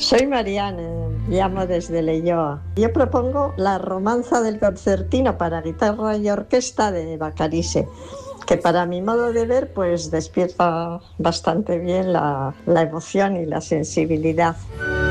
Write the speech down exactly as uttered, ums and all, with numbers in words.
Soy Mariane, llamo desde Leioa. Yo propongo la romanza del concertino para guitarra y orquesta de Bacarice, que para mi modo de ver pues despierta bastante bien la, la emoción y la sensibilidad.